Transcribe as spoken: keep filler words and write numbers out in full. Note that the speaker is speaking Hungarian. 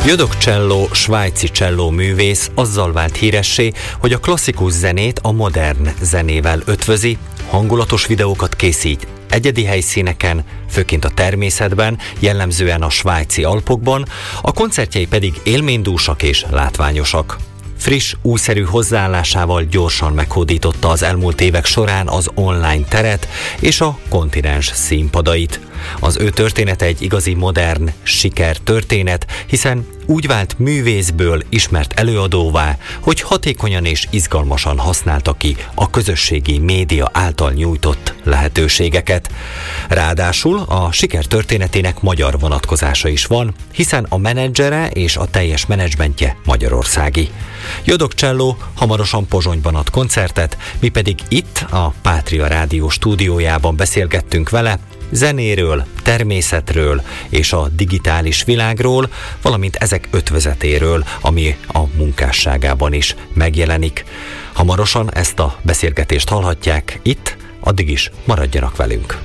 Jodok Cselló, svájci cselló művész azzal vált híressé, hogy a klasszikus zenét a modern zenével ötvözi, hangulatos videókat készít egyedi helyszíneken, főként a természetben, jellemzően a svájci Alpokban, a koncertjei pedig élménydúsak és látványosak. Friss, újszerű hozzáállásával gyorsan meghódította az elmúlt évek során az online teret és a kontinens színpadait. Az ő története egy igazi modern sikertörténet, hiszen úgy vált művészből ismert előadóvá, hogy hatékonyan és izgalmasan használta ki a közösségi média által nyújtott lehetőségeket. Ráadásul a sikertörténetének magyar vonatkozása is van, hiszen a menedzsere és a teljes menedzsmentje magyarországi. Jodok Cselló hamarosan Pozsonyban ad koncertet, mi pedig itt a Pátria Rádió stúdiójában beszélgettünk vele zenéről, természetről és a digitális világról, valamint ezek ötvözetéről, ami a munkásságában is megjelenik. Hamarosan ezt a beszélgetést hallhatják itt, addig is maradjanak velünk.